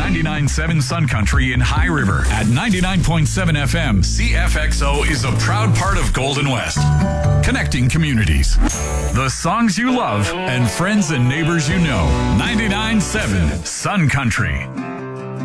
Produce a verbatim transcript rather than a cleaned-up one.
ninety-nine point seven Sun Country in High River. At ninety-nine point seven F M, C F X O is a proud part of Golden West. Connecting communities. The songs you love and friends and neighbors you know. ninety-nine point seven Sun Country.